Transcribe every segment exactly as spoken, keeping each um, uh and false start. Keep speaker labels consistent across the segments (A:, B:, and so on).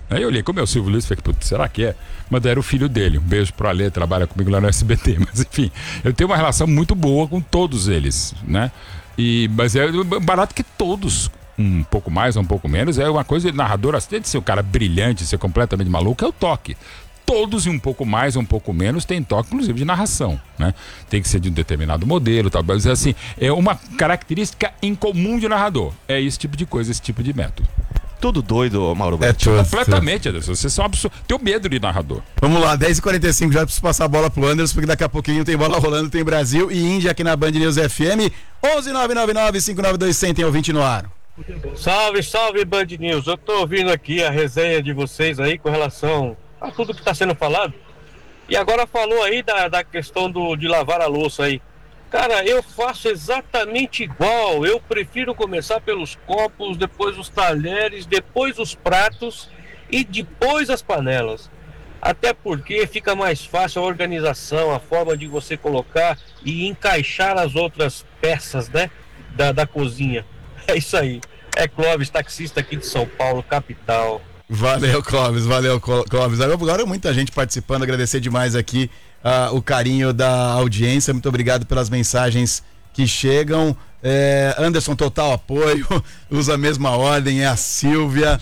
A: Aí eu olhei, como é o Silvio Luiz, falei, putz, será que é? Mas era o filho dele. Um beijo pro Alê, trabalha comigo lá no S B T. Mas enfim, eu tenho uma relação muito boa com todos eles, né? E, mas é barato que todos, um pouco mais, um pouco menos, é uma coisa, narrador, além de ser um cara brilhante, ser completamente maluco, é o toque. Todos e um pouco mais, um pouco menos, tem toque, inclusive de narração, né? Tem que ser de um determinado modelo, tal, mas assim, é uma característica incomum de narrador. É esse tipo de coisa, esse tipo de método.
B: Tudo doido, Mauro
A: É
B: Betti.
A: completamente, Anderson. Você só tem medo de narrador.
C: Vamos lá, dez e quarenta e cinco, já preciso passar a bola pro Anderson, porque daqui a pouquinho tem bola rolando, tem Brasil e Índia aqui na Band News F M. onze nove nove nove cinco nove dois zero zero, tem ouvinte no ar.
D: Salve, salve Band News. Eu tô ouvindo aqui a resenha de vocês aí com relação a tudo que tá sendo falado. E agora falou aí da, da questão do, de lavar a louça aí. Cara, eu faço exatamente igual. Eu prefiro começar pelos copos, depois os talheres, depois os pratos e depois as panelas. Até porque fica mais fácil a organização, a forma de você colocar e encaixar as outras peças, né, da, da cozinha. É isso aí. É Clóvis, taxista aqui de São Paulo, capital.
C: Valeu, Clóvis, valeu, Clóvis. Agora muita gente participando, agradecer demais aqui uh, o carinho da audiência, muito obrigado pelas mensagens que chegam. É, Anderson, total apoio, usa a mesma ordem, é a Sílvia.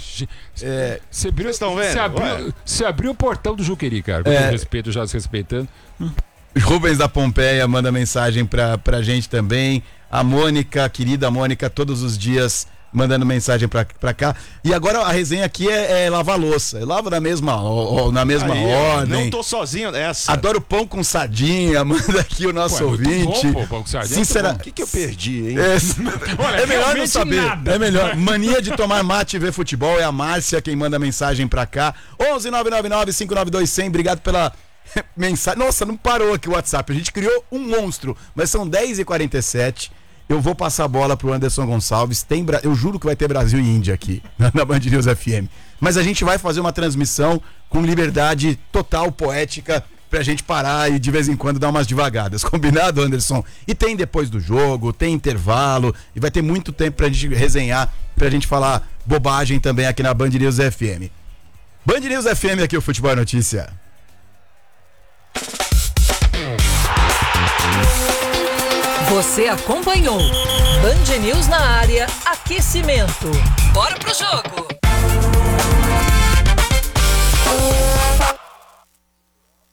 A: É, você abriu, estão vendo? Você abriu, você abriu o portão do Juqueri, cara, com é, respeito, já se respeitando. Hum.
C: Rubens da Pompeia manda mensagem pra, pra gente também. A Mônica, a querida Mônica, todos os dias mandando mensagem pra, pra cá. E agora a resenha aqui é, é lavar louça. Eu lavo na mesma, ó, na mesma Aí, ordem.
B: Não tô sozinho nessa.
C: Adoro pão com sardinha. Manda aqui o nosso Pô, é ouvinte.
A: Bom, pô, pão com sardinha.
C: Sinceramente.
B: O que, que eu perdi, hein?
C: É, Olha, é melhor não saber. Nada. É melhor. Mania de tomar mate e ver futebol. É a Márcia quem manda mensagem pra cá. onze nove nove nove cinco nove dois zero zero. Obrigado pela mensagem. Nossa, não parou aqui o WhatsApp. A gente criou um monstro. Mas são dez e quarenta e sete. Eu vou passar a bola pro Anderson Gonçalves. Tem, eu juro que vai ter Brasil e Índia aqui na Band News F M. Mas a gente vai fazer uma transmissão com liberdade total, poética, pra gente parar e de vez em quando dar umas devagadas. Combinado, Anderson? E tem depois do jogo, tem intervalo, e vai ter muito tempo pra gente resenhar, pra gente falar bobagem também aqui na Band News F M. Band News F M, aqui o Futebol é Notícia.
E: Você acompanhou Band News na área, aquecimento. Bora pro jogo!